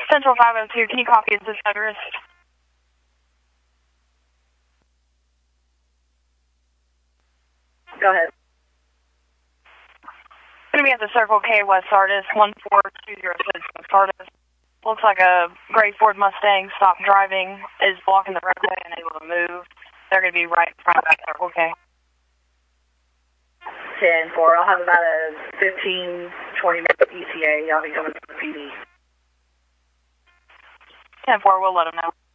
Central 502, can you copy as this motorist? Go ahead. Going to be at the Circle K West Sardis, 14206 Sardis. Looks like a gray Ford Mustang stopped driving, is blocking the roadway and able to move. They're going to be right in front of that Circle K. 10-4. I'll have about a 15, 20-minute ETA. I'll be coming to the PD. 10-4, we'll let them know.